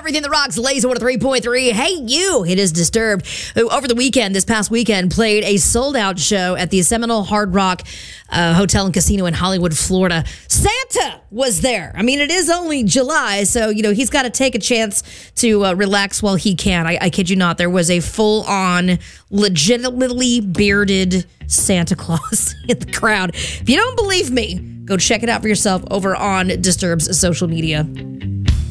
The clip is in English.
everything that rocks. Laser 103.3. Hey, you. It is Disturbed, who over the weekend, this past weekend, played a sold-out show at the Seminole Hard Rock Hotel and Casino in Hollywood, Florida. Santa was there. I mean, it is only July, so, he's got to take a chance to relax while he can. I kid you not. There was a full-on, legitimately bearded Santa Claus in the crowd. If you don't believe me, go check it out for yourself over on Disturbed's social media.